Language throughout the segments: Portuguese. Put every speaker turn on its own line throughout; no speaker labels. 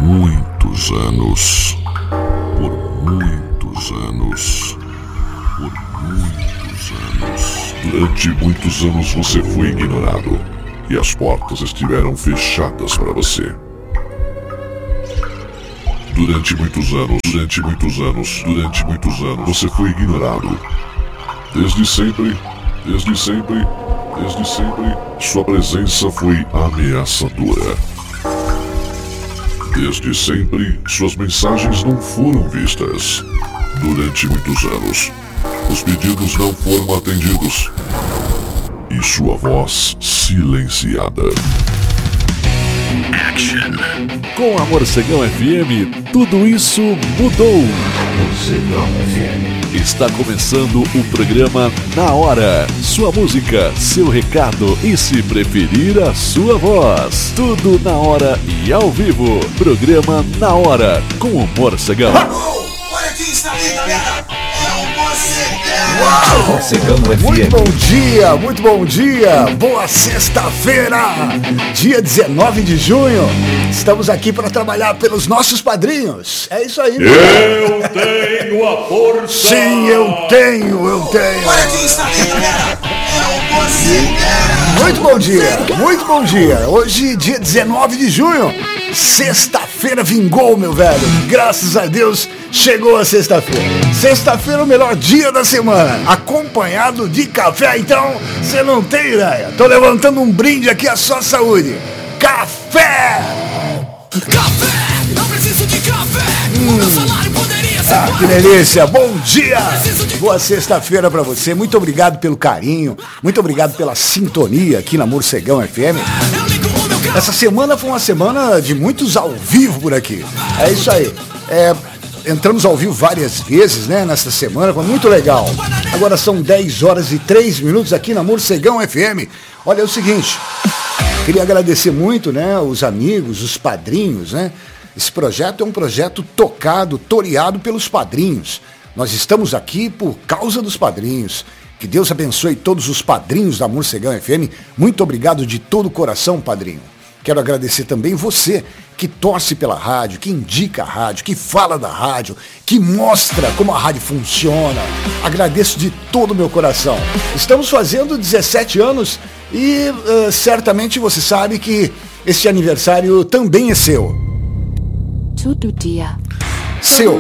muitos anos. Por muitos anos. Por muitos anos. Durante muitos anos você foi ignorado. E as portas estiveram fechadas para você. Durante muitos anos, você foi ignorado. Desde sempre, sua presença foi ameaçadora. Desde sempre, suas mensagens não foram vistas. Durante muitos anos, os pedidos não foram atendidos. E sua voz silenciada. Action.
Com a Morcegão FM, tudo isso mudou.
Morcegão FM.
Está começando o programa Na Hora. Sua música, seu recado e, se preferir, a sua voz. Tudo na hora e ao vivo. Programa Na Hora, com o Morcegão.
Olha quem está ali, galera. É o Morcegão.
Uau! Morcegão FM.
Muito bom dia. Boa sexta-feira, dia 19 de junho. Estamos aqui para trabalhar pelos nossos padrinhos. É isso aí.
Eu tenho a força.
Sim, eu tenho.
Olha quem está ali, galera. É o Morcegão.
Muito bom dia. Hoje, dia 19 de junho. Sexta-feira vingou, meu velho. Graças a Deus, chegou a sexta-feira. Sexta-feira é o melhor dia da semana. Acompanhado de café, então, você não tem ideia. Tô levantando um brinde aqui à sua saúde. Café!
Café! Eu preciso de café! O meu salário poderia ser
Ah, que delícia! Bom dia! Boa sexta-feira pra você. Muito obrigado pelo carinho. Muito obrigado pela sintonia aqui na Morcegão FM.
Eu ligo o meu carro.
Essa semana foi uma semana de muitos ao vivo por aqui. É isso aí. Entramos ao vivo várias vezes, né, nessa semana, foi muito legal. Agora são 10 horas e 3 minutos aqui na Morcegão FM. Olha, é o seguinte, queria agradecer muito, né, os amigos, os padrinhos, né. Esse projeto é um projeto tocado, toreado pelos padrinhos. Nós estamos aqui por causa dos padrinhos. Que Deus abençoe todos os padrinhos da Morcegão FM. Muito obrigado de todo o coração, padrinho. Quero agradecer também você que torce pela rádio, que indica a rádio, que fala da rádio, que mostra como a rádio funciona. Agradeço de todo o meu coração. Estamos fazendo 17 anos e certamente você sabe que esse aniversário também é seu.
Todo dia.
Seu,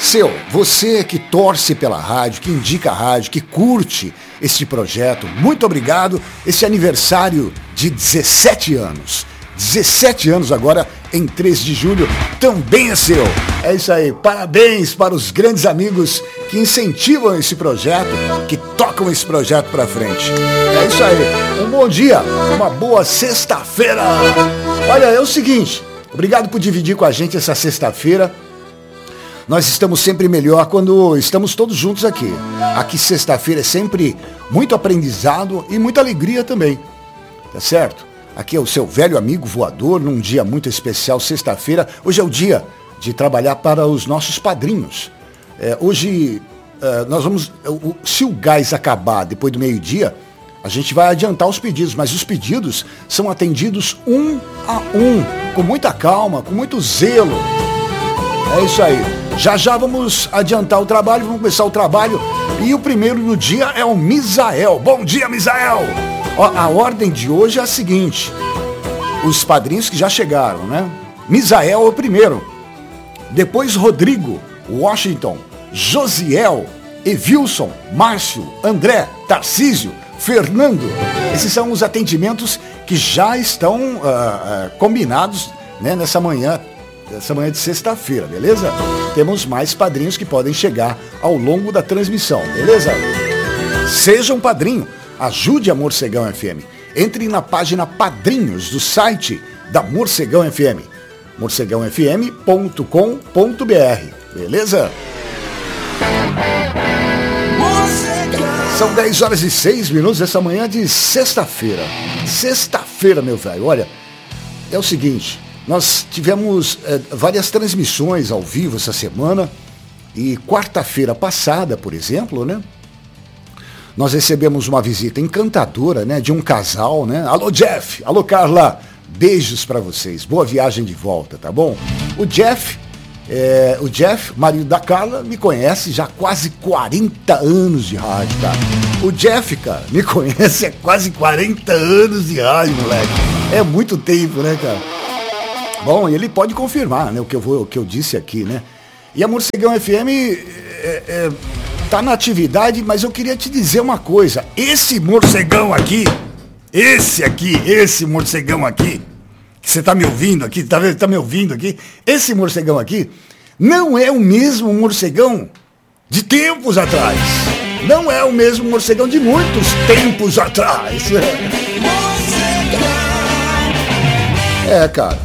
você que torce pela rádio, que indica a rádio, que curte este projeto, muito obrigado. Esse aniversário de 17 anos. 17 anos agora, em 3 de julho, também é seu. É isso aí, parabéns para os grandes amigos que incentivam esse projeto, que tocam esse projeto para frente. É isso aí, um bom dia, uma boa sexta-feira. Olha, é o seguinte, obrigado por dividir com a gente essa sexta-feira. Nós estamos sempre melhor quando estamos todos juntos aqui. Aqui sexta-feira é sempre muito aprendizado e muita alegria também, tá certo? Aqui é o seu velho amigo voador, num dia muito especial, sexta-feira. Hoje é o dia de trabalhar para os nossos padrinhos. Hoje, nós vamos... Se o gás acabar depois do meio-dia, a gente vai adiantar os pedidos, mas os pedidos são atendidos um a um, com muita calma, com muito zelo. É isso aí. Já vamos adiantar o trabalho, vamos começar o trabalho. E o primeiro do dia é o Misael. Bom dia, Misael! A ordem de hoje é a seguinte. Os padrinhos que já chegaram, né? Misael é o primeiro. Depois Rodrigo, Washington, Josiel, Evilson, Márcio, André, Tarcísio, Fernando. Esses são os atendimentos que já estão combinados, né, nessa manhã de sexta-feira, beleza? Temos mais padrinhos que podem chegar ao longo da transmissão, beleza? Seja um padrinho, ajude a Morcegão FM. Entre na página Padrinhos do site da Morcegão FM, morcegãofm.com.br, beleza? São 10 horas e 6 minutos essa manhã de sexta-feira. Sexta-feira, meu velho, olha, é o seguinte... Nós tivemos várias transmissões ao vivo essa semana e quarta-feira passada, por exemplo, né? Nós recebemos uma visita encantadora, né? De um casal, né? Alô, Jeff! Alô, Carla! Beijos pra vocês. Boa viagem de volta, tá bom? O Jeff, marido da Carla, me conhece já há quase 40 anos de rádio, cara. O Jeff, cara, me conhece há quase 40 anos de rádio, moleque. É muito tempo, né, cara? Bom, ele pode confirmar, né, o que eu disse aqui, né? E a Morcegão FM tá na atividade, mas eu queria te dizer uma coisa. Esse morcegão aqui, esse morcegão aqui, que você tá me ouvindo aqui, tá me ouvindo aqui? Esse morcegão aqui não é o mesmo morcegão de tempos atrás. Não é o mesmo morcegão de muitos tempos atrás. Cara.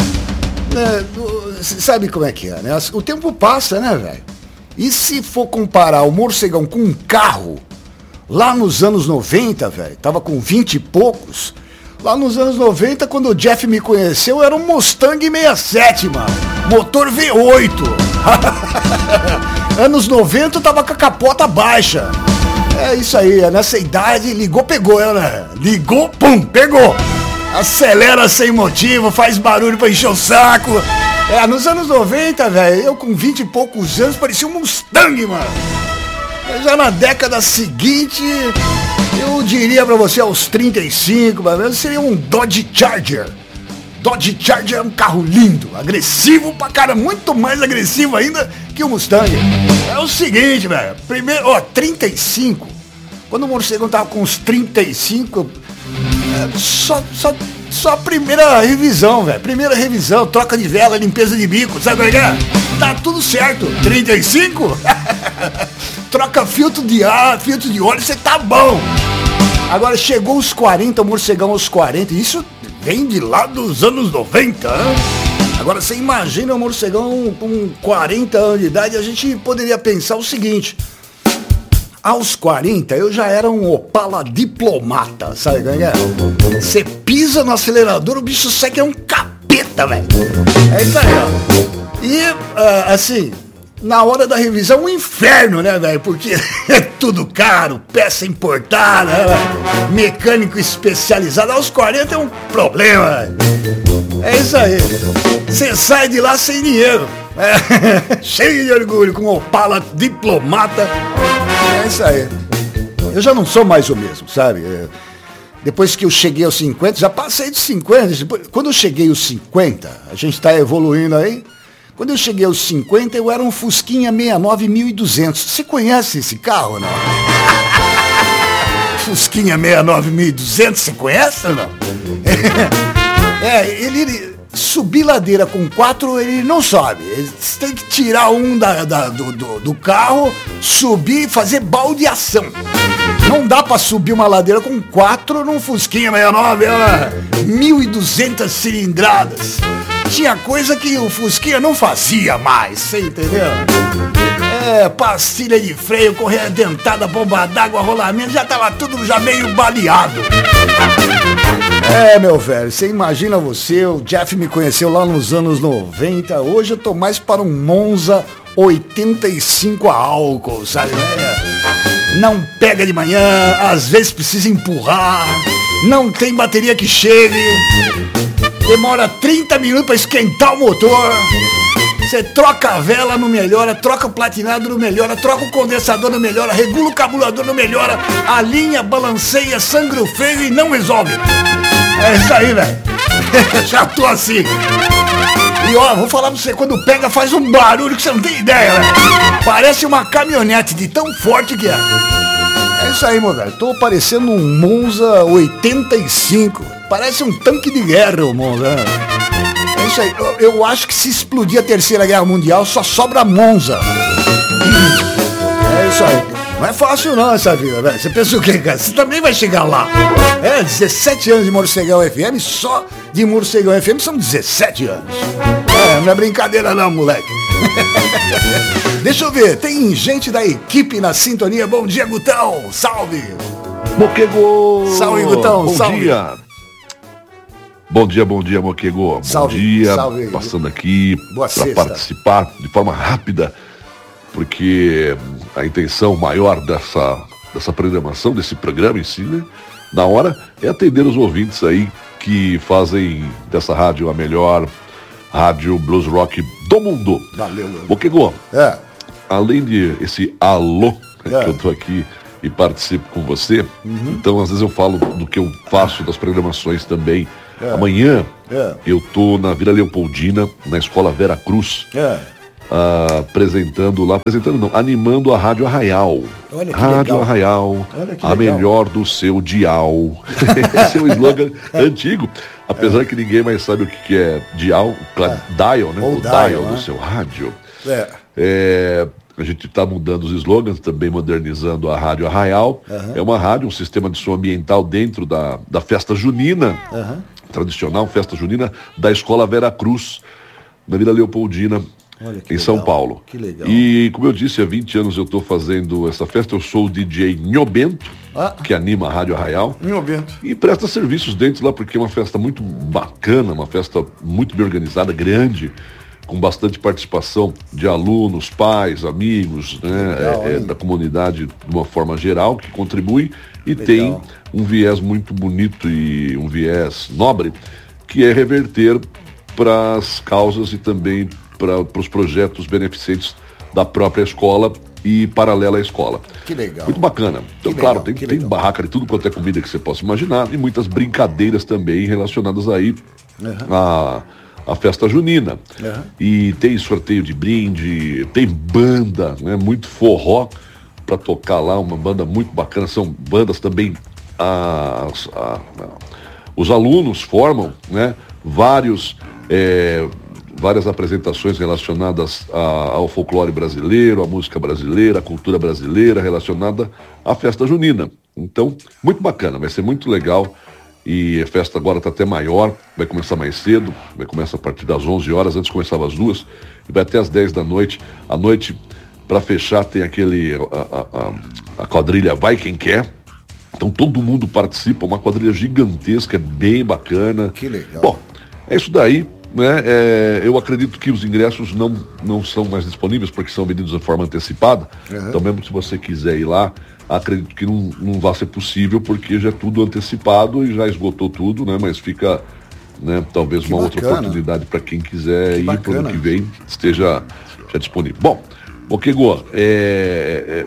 Sabe como é que é, né? O tempo passa, né, velho? E se for comparar o morcegão com um carro, lá nos anos 90, velho, tava com 20 e poucos. Lá nos anos 90, quando o Jeff me conheceu, era um Mustang 67, mano. Motor V8. Anos 90, tava com a capota baixa. É isso aí, nessa idade, ligou, pegou, né? Ligou, pum, pegou. Acelera sem motivo, faz barulho pra encher o saco. Nos anos 90, velho, eu com 20 e poucos anos parecia um Mustang, mano. Já na década seguinte, eu diria pra você, aos 35, mano, seria um Dodge Charger. Dodge Charger é um carro lindo, agressivo pra cara, muito mais agressivo ainda que o Mustang. É o seguinte, velho, primeiro, 35, quando o morcegão tava com uns 35, só a primeira revisão, velho, troca de vela, limpeza de bico, sabe o que é? Tá tudo certo, 35, troca filtro de ar, filtro de óleo, você tá bom. Agora chegou os 40, o morcegão aos 40, isso vem de lá dos anos 90, né? Agora você imagina o morcegão com 40 anos de idade, a gente poderia pensar o seguinte: aos 40 eu já era um Opala diplomata, sabe o que é? Você pisa no acelerador, o bicho sai que é um capeta, velho. É isso aí, ó. E, assim, na hora da revisão, um inferno, né, velho? Porque é tudo caro, peça importada, né, mecânico especializado. Aos 40 é um problema, velho. É isso aí. Você sai de lá sem dinheiro. Cheio de orgulho, com Opala diplomata. É isso aí. Eu já não sou mais o mesmo, sabe? Depois que eu cheguei aos 50, já passei de 50. Quando eu cheguei aos 50, a gente tá evoluindo aí. Quando eu cheguei aos 50, eu era um Fusquinha 69 1200. Você conhece esse carro, não? Fusquinha 69 1200, você conhece ou não? Ele subir ladeira com 4, ele não sobe. Você tem que tirar um do carro, subir e fazer baldeação. Não dá pra subir uma ladeira com 4 num Fusquinha 69, 1.200 cilindradas. Tinha coisa que o Fusquinha não fazia mais, você entendeu? Pastilha de freio, correia dentada, bomba d'água, rolamento, já tava tudo já meio baleado. Meu velho, você imagina você, o Jeff me conheceu lá nos anos 90, hoje eu tô mais para um Monza 85 a álcool, sabe? Não pega de manhã, às vezes precisa empurrar, não tem bateria que chegue, demora 30 minutos para esquentar o motor. Você troca a vela, não melhora, troca o platinado, não melhora, troca o condensador, não melhora, regula o carburador, não melhora, a linha balanceia, sangra o freio e não resolve. É isso aí, velho. Já tô assim. E ó, vou falar pra você, quando pega faz um barulho que você não tem ideia, velho. Parece uma caminhonete de tão forte que é. É isso aí, meu velho. Tô parecendo um Monza 85. Parece um tanque de guerra, o Monza. É isso aí. Eu acho que se explodir a Terceira Guerra Mundial, só sobra Monza. É isso aí. Não é fácil não essa vida, velho. Você pensa o quê, cara? Você também vai chegar lá. 17 anos de Morcegão FM, só de Morcegão FM são 17 anos. Não é brincadeira não, moleque. Deixa eu ver, tem gente da equipe na sintonia. Bom dia, Gutão. Salve.
Moquego.
Salve, Gutão.
Bom
salve.
Dia. Bom dia, Moquego.
Salve,
bom dia,
salve.
Passando aqui para participar de forma rápida, porque a intenção maior dessa programação, desse programa em si, né, na hora, é atender os ouvintes aí que fazem dessa rádio a melhor rádio blues rock do mundo.
Valeu.
Boquegô, além de esse alô que eu tô aqui e participo com você, então às vezes eu falo do que eu faço, das programações também. Amanhã eu tô na Vila Leopoldina, na Escola Vera Cruz, animando a Rádio Arraial. Rádio Arraial, a melhor do seu dial. Esse é um slogan antigo, apesar que ninguém mais sabe o que é dial, dial, né? O dial do seu rádio. A gente está mudando os slogans, também modernizando a Rádio Arraial. É uma rádio, um sistema de som ambiental dentro da festa junina, tradicional festa junina da Escola Vera Cruz, na Vila Leopoldina, em São Paulo.
Que legal.
E como eu disse, há 20 anos eu estou fazendo essa festa. Eu sou o DJ Nho Bento, que anima a Rádio Arraial.
Nho Bento. E
presta serviços dentro lá, porque é uma festa muito bacana, uma festa muito bem organizada, grande, com bastante participação de alunos, pais, amigos, né, da comunidade de uma forma geral, que contribui e tem um viés muito bonito e um viés nobre, que é reverter para as causas e também para os projetos beneficentes da própria escola e paralela à escola.
Que legal.
Muito bacana. Então, claro, tem barraca de tudo quanto é comida que você possa imaginar e muitas brincadeiras também relacionadas aí a festa junina. E tem sorteio de brinde, tem banda, né, muito forró para tocar lá, uma banda muito bacana. São bandas também, os alunos formam, né, várias apresentações relacionadas ao folclore brasileiro, à música brasileira, à cultura brasileira, relacionada à festa junina. Então, muito bacana, vai ser muito legal. E a festa agora está até maior, vai começar mais cedo, vai começar a partir das 11 horas, antes começava às 2, e vai até às 10 da noite. À noite, para fechar, tem a quadrilha Vai Quem Quer. Então todo mundo participa, uma quadrilha gigantesca, bem bacana.
Que legal.
Bom, é isso daí, né? Eu acredito que os ingressos não são mais disponíveis, porque são vendidos de forma antecipada. Então mesmo se você quiser ir lá, acredito que não vai ser possível, porque já é tudo antecipado e já esgotou tudo, né? Mas fica, né, talvez uma outra oportunidade para quem quiser ir para o ano que vem, esteja já disponível. Bom, Boquegô, é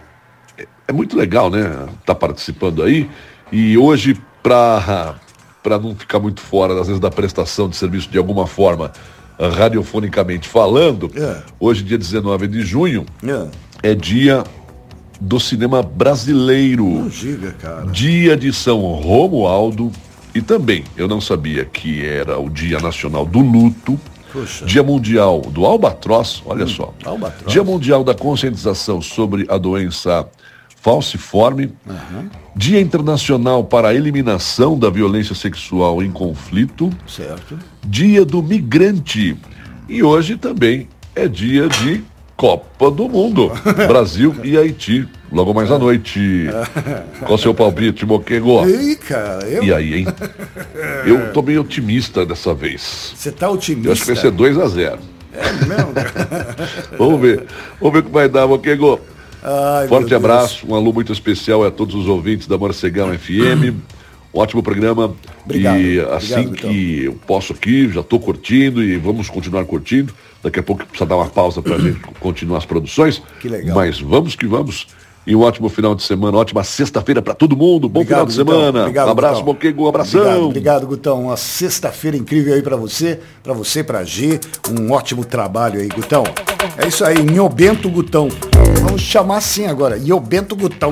muito legal, né? Tá participando aí. E hoje, para não ficar muito fora, às vezes, da prestação de serviço de alguma forma, radiofonicamente falando, hoje, dia 19 de junho, é dia do cinema brasileiro.
Não diga, cara.
Dia de São Romualdo. E também, eu não sabia que era o Dia Nacional do Luto.
Puxa.
Dia Mundial do Albatroz, olha só.
Albatroz.
Dia Mundial da Conscientização sobre a Doença Falciforme. Dia Internacional para a Eliminação da Violência Sexual em Conflito.
Certo. Dia
do Migrante. E hoje também é dia de Copa do Mundo. Brasil e Haiti. Logo mais à noite. Qual o seu palpite, Boquegô?
Ei, cara,
E aí, hein? Eu tô meio otimista dessa vez.
Você tá otimista?
Eu acho que vai ser 2-0.
É mesmo?
Vamos ver o que vai dar, Boquegô.
Ai,
Forte abraço, um alô muito especial a todos os ouvintes da Morcegão FM. Um ótimo programa.
Obrigado.
E assim que eu posso aqui, já estou curtindo e vamos continuar curtindo. Daqui a pouco precisa dar uma pausa para a gente continuar as produções.
Que legal.
Mas vamos que vamos. E um ótimo final de semana, ótima sexta-feira para todo mundo. Bom final de semana.
Obrigado,
um abraço, Boquegô, um abração.
Obrigado, Gutão. Uma sexta-feira incrível aí para você, pra G. Um ótimo trabalho aí, Gutão. É isso aí, Nho Bento Gutão. Vamos chamar assim agora, Nho Bento Gutão.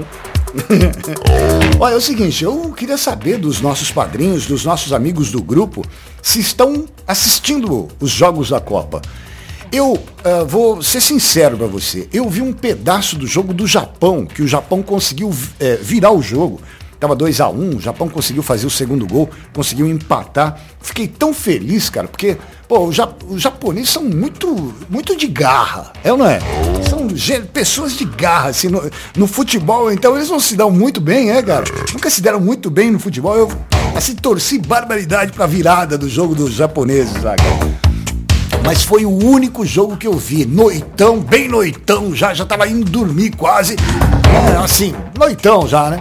Olha, é o seguinte, eu queria saber dos nossos padrinhos, dos nossos amigos do grupo, se estão assistindo os jogos da Copa. Eu vou ser sincero para você, eu vi um pedaço do jogo do Japão, que o Japão conseguiu virar o jogo. Tava 2-1, o Japão conseguiu fazer o segundo gol, conseguiu empatar. Fiquei tão feliz, cara, porque os japoneses são muito de garra, ou não é? São pessoas de garra, assim, no futebol, então eles não se dão muito bem, cara? Nunca se deram muito bem no futebol. Eu, assim, torci barbaridade pra virada do jogo dos japoneses lá, cara. Mas foi o único jogo que eu vi, noitão, bem noitão, já tava indo dormir quase, assim, noitão já, né?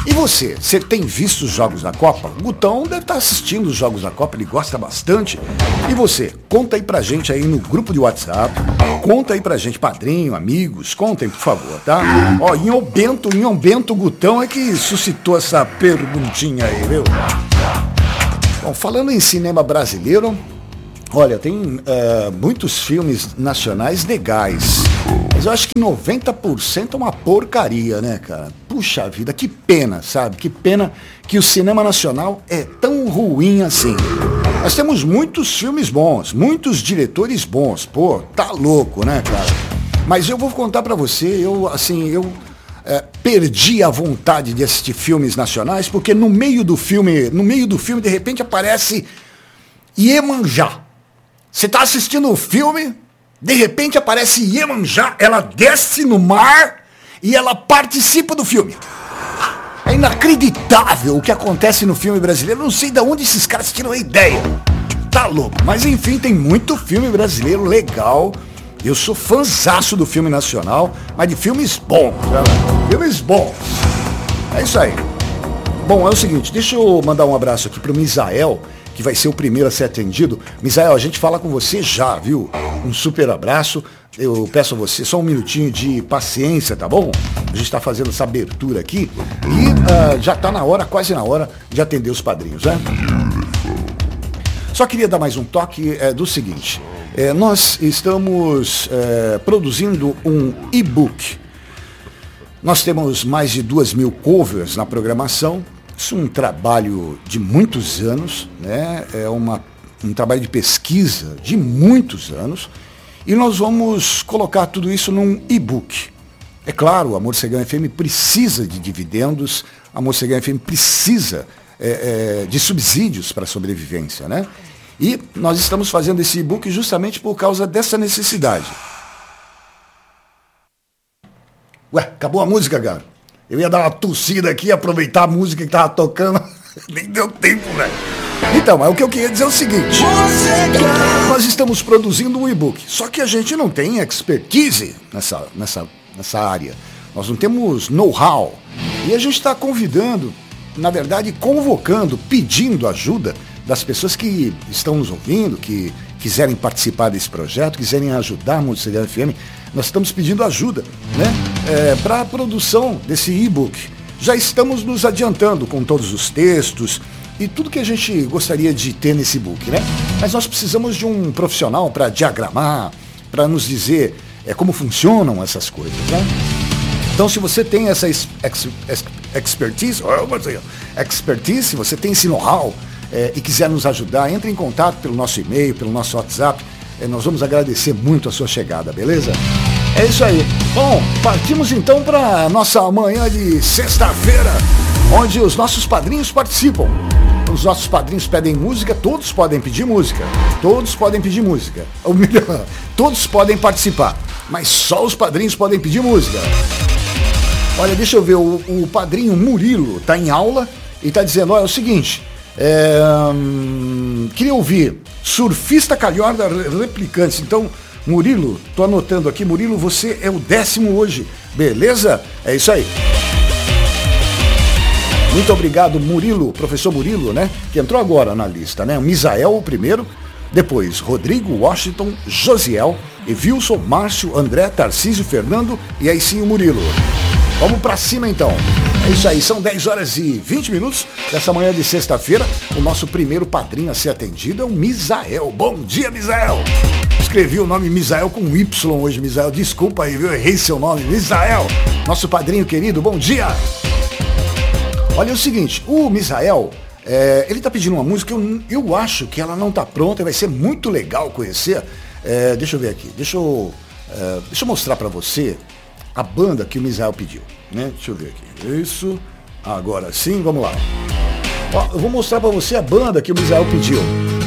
E você tem visto os jogos da Copa? O Gutão deve estar assistindo os jogos da Copa, ele gosta bastante. E você, conta aí pra gente aí no grupo de WhatsApp, conta aí pra gente, padrinho, amigos, contem, por favor, tá? Ó, Inhom Bento Gutão é que suscitou essa perguntinha aí, viu? Bom, falando em cinema brasileiro, olha, tem muitos filmes nacionais legais. Mas eu acho que 90% é uma porcaria, né, cara? Puxa vida, que pena, sabe? Que pena que o cinema nacional é tão ruim assim. Nós temos muitos filmes bons, muitos diretores bons. Pô, tá louco, né, cara? Mas eu vou contar pra você, eu perdi a vontade de assistir filmes nacionais, porque no meio do filme, de repente aparece Iemanjá. Você tá assistindo o filme, de repente aparece Iemanjá, ela desce no mar e ela participa do filme. É inacreditável o que acontece no filme brasileiro. Eu não sei de onde esses caras tiram a ideia. Tá louco. Mas enfim, tem muito filme brasileiro legal. Eu sou fãzaço do filme nacional, mas de filmes bons, né? Filmes bons. É isso aí. Bom, é o seguinte, deixa eu mandar um abraço aqui pro Misael, que vai ser o primeiro a ser atendido. Misael, a gente fala com você já, viu? Um super abraço. Eu peço a você só um minutinho de paciência, tá bom? A gente está fazendo essa abertura aqui e já está na hora, quase na hora, de atender os padrinhos, né? Só queria dar mais um toque do seguinte. Nós estamos produzindo um e-book. Nós temos mais de 2.000 covers na programação. Isso é um trabalho de muitos anos, né? É um trabalho de pesquisa de muitos anos. E nós vamos colocar tudo isso num e-book. É claro, o Amor Cegão FM precisa de dividendos, a Amor Cegão FM precisa de subsídios para a sobrevivência, né? E nós estamos fazendo esse e-book justamente por causa dessa necessidade. Ué, acabou a música, cara? Eu ia dar uma tossida aqui, aproveitar a música que estava tocando. Nem deu tempo, velho. Então, mas o que eu queria dizer é o seguinte. Nós estamos produzindo um e-book, só que a gente não tem expertise nessa área. Nós não temos know-how. E a gente está convidando, na verdade, convocando, pedindo ajuda das pessoas que estão nos ouvindo, que quiserem participar desse projeto, quiserem ajudar a Multicegão FM. Nós estamos pedindo ajuda, né, para a produção desse e-book. Já estamos nos adiantando com todos os textos e tudo que a gente gostaria de ter nesse e-book, né? Mas nós precisamos de um profissional para diagramar, para nos dizer como funcionam essas coisas, né? Então, se você tem essa expertise, se você tem esse know-how e quiser nos ajudar, entre em contato pelo nosso e-mail, pelo nosso WhatsApp. Nós vamos agradecer muito a sua chegada, beleza? É isso aí. Bom, partimos então para nossa manhã de sexta-feira, onde os nossos padrinhos participam. Os nossos padrinhos pedem música, todos podem pedir música. Todos podem pedir música. Ou melhor, todos podem participar, mas só os padrinhos podem pedir música. Olha, deixa eu ver, o padrinho Murilo está em aula e está dizendo, olha, é o seguinte, queria ouvir Surfista Calhorda Replicantes. Então, Murilo, tô anotando aqui, Murilo, você é o 10º hoje, beleza? É isso aí. Muito obrigado, Murilo, professor Murilo, né? Que entrou agora na lista, né? Misael, o primeiro, depois Rodrigo, Washington, Josiel, Evilson, Márcio, André, Tarcísio, Fernando e aí sim o Murilo. Vamos pra cima então. É isso aí, são 10 horas e 20 minutos dessa manhã de sexta-feira. O nosso primeiro padrinho a ser atendido é o Misael. Bom dia, Misael. Escrevi o nome Misael com Y hoje, Misael. Desculpa aí, viu? Eu errei seu nome. Misael, nosso padrinho querido, bom dia. Olha, é o seguinte, o Misael, ele tá pedindo uma música, eu acho que ela não tá pronta, vai ser muito legal conhecer. Deixa eu ver aqui, deixa eu mostrar pra você a banda que o Misael pediu, né? Deixa eu ver aqui. Isso. Agora sim, vamos lá. Ó, eu vou mostrar pra você a banda que o Misael pediu.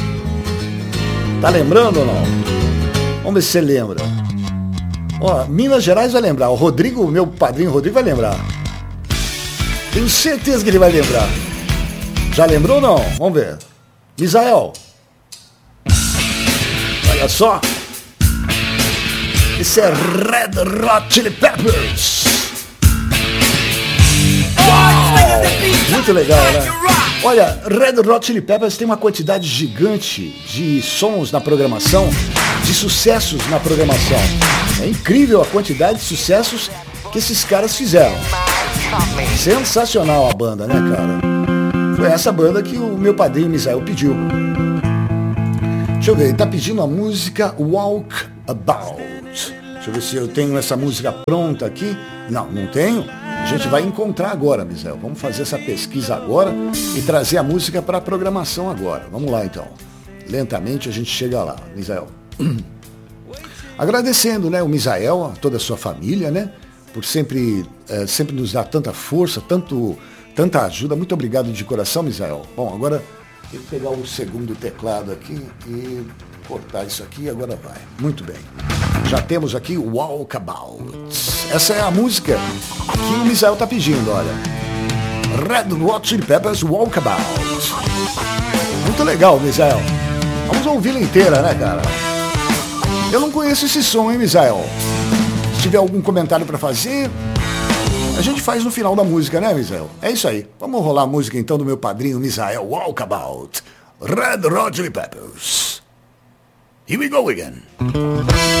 Tá lembrando ou não? Vamos ver se você lembra. Ó, Minas Gerais vai lembrar. O Rodrigo, meu padrinho Rodrigo, vai lembrar. Tenho certeza que ele vai lembrar. Já lembrou ou não? Vamos ver. Misael. Olha só. Esse é Red Hot Chili Peppers. Oh! Muito legal, né? Olha, Red Hot Chili Peppers tem uma quantidade gigante de sons na programação, de sucessos na programação. É incrível a quantidade de sucessos que esses caras fizeram. Sensacional a banda, né, cara? Foi essa banda que o meu padrinho Misael pediu. Deixa eu ver, ele tá pedindo a música Walk About. Deixa eu ver se eu tenho essa música pronta aqui. Não tenho. A gente vai encontrar agora, Misael. Vamos fazer essa pesquisa agora e trazer a música para a programação agora. Vamos lá, então. Lentamente a gente chega lá, Misael. Agradecendo, né, o Misael, a toda a sua família, né, por sempre nos dar tanta força, tanta ajuda. Muito obrigado de coração, Misael. Bom, agora tem que pegar o segundo teclado aqui e cortar isso aqui, agora vai. Muito bem. Já temos aqui Walkabout. Essa é a música que o Misael tá pedindo, olha. Red Hot Chili Peppers Walkabout. Muito legal, Misael. Vamos ouvi-la inteira, né, cara? Eu não conheço esse som, hein, Misael? Se tiver algum comentário para fazer, a gente faz no final da música, né, Misael? É isso aí. Vamos rolar a música então do meu padrinho Misael, Walkabout. Red Hot Chili Peppers. Here we go again.